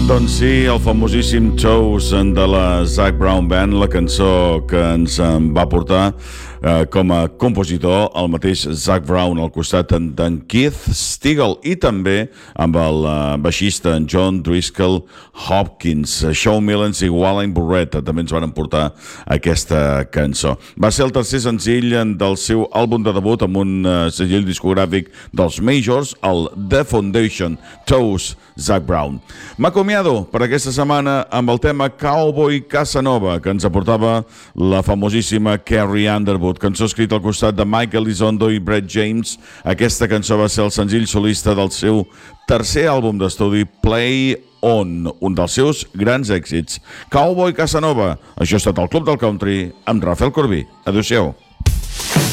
Doncs sí, el famosíssim Toes de la Zac Brown Band, la cançó que ens va portar com a compositor el mateix Zac Brown al costat d'en Keith Stigall i també amb el baixista en John Driscoll Hopkins. Shawn Millens i Wayne Barrett també ens van portar aquesta cançó. Va ser el tercer senzill del seu àlbum de debut amb un segell discogràfic dels Majors, el The Foundation, Toes, Zac Brown. M'acomiado per aquesta setmana amb el tema Cowboy Casanova, que ens aportava la famosíssima Carrie Underwood, cançó escrita al costat de Michael Elizondo i Brett James. Aquesta cançó va ser el senzill solista del seu tercer àlbum d'estudi, Play On, un dels seus grans èxits. Cowboy Casanova. Això ha estat el Club del Country amb Rafael Corbí. Adéu-siau.